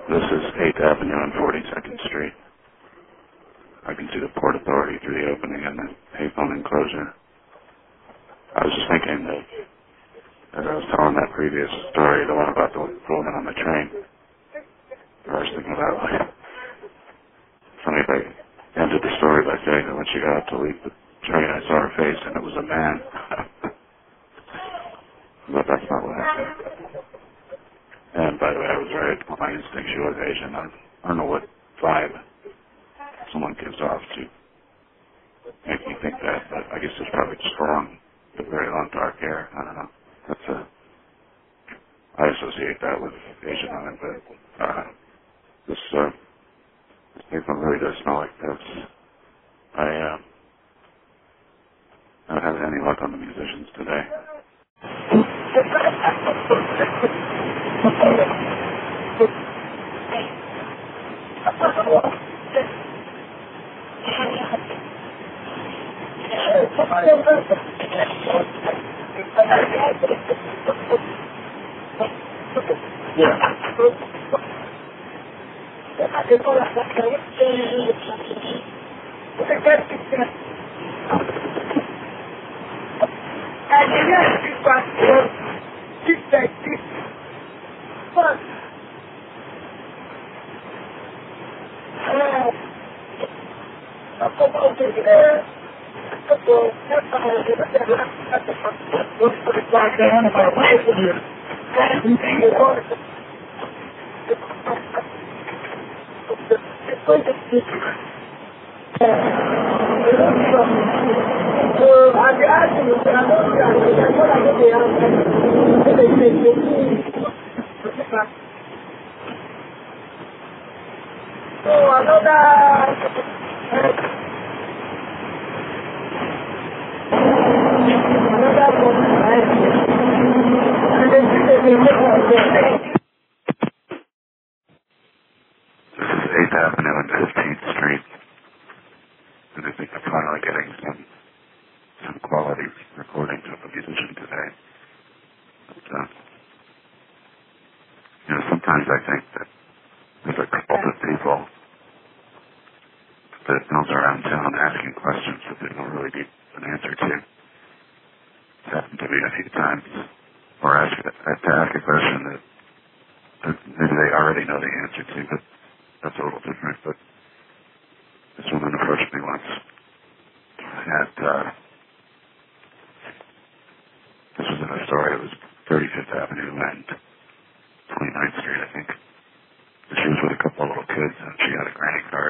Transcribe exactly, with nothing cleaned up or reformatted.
This is eighth Avenue and forty-second Street. I can see the Port Authority through the opening in the payphone enclosure. I was just thinking that as I was telling that previous story, the one about the woman on the train, I was thinking about, like, funny if I ended the story by saying that when she got up to leave the train, I saw her face and it was a man. But that's not what happened. And by the way, I was right. On my instinct, she was Asian. I, I don't know what vibe someone gives off to make me think that, but I guess it's probably just long, the very long dark hair. I don't know. That's a, I associate that with Asian women, but uh, this, uh, this paper really does smell like this. I, uh, I haven't had any luck on the musicians today. This is eighth Avenue and fifteenth Street, and I think I'm finally getting some some quality recordings of a musician today. But, uh, you know, sometimes I think that there's a cult of people that goes around town asking questions that they don't really need an answer to. It's happened to me a few times. Or ask, to ask a question that, that maybe they already know the answer to, but that's a little different. But this woman approached me once at, uh, this was in a story, it was thirty-fifth Avenue and twenty-ninth Street, I think. She was with a couple of little kids, and she had a granny card.